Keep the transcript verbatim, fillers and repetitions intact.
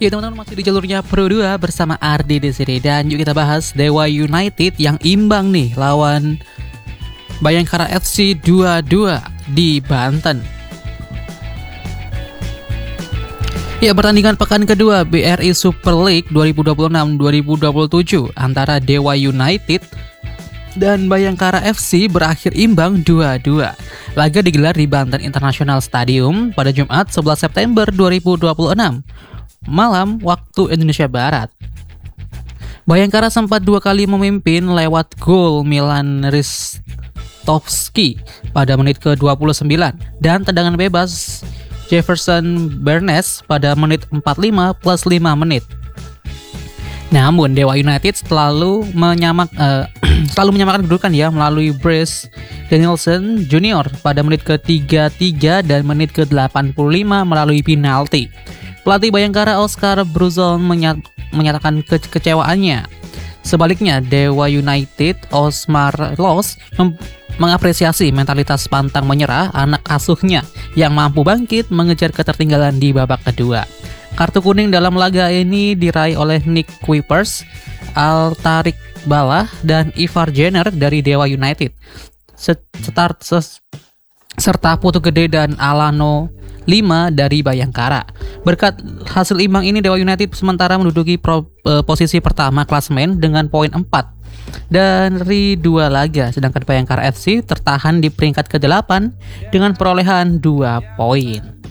Ya teman-teman, masih di jalurnya Pro dua bersama Ardi di sini, dan yuk kita bahas Dewa United yang imbang nih lawan Bayangkara F C dua dua di Banten. Ya, pertandingan pekan kedua B R I Super League dua ribu dua puluh enam dua ribu dua puluh tujuh antara Dewa United dan Bayangkara F C berakhir imbang dua dua. Laga digelar di Banten International Stadium pada Jumat sebelas September dua ribu dua puluh enam malam waktu Indonesia Barat. Bayangkara sempat dua kali memimpin lewat gol Milan Ristovski pada menit ke dua puluh sembilan dan tendangan bebas Jefferson Bernes pada menit empat puluh lima plus lima menit. Namun Dewa United selalu menyamak uh, selalu menyamakan kedudukan ya melalui Bryce Danielson Junior pada menit ke tiga puluh tiga dan menit ke delapan puluh lima melalui penalti. Pelatih Bayangkara Oscar Bruzon menyat menyatakan ke kekecewaannya. Sebaliknya, Dewa United Osmar Los mengapresiasi mentalitas pantang menyerah anak asuhnya yang mampu bangkit mengejar ketertinggalan di babak kedua. Kartu kuning dalam laga ini diraih oleh Nick Kuipers, Altarik Balah, dan Ivar Jenner dari Dewa United. Start serta Putu Gede dan Alano lima dari Bayangkara. Berkat hasil imbang ini, Dewa United sementara menduduki pro, e, posisi pertama klasemen dengan poin empat dari dua laga, sedangkan Bayangkara F C tertahan di peringkat kedelapan dengan perolehan dua poin.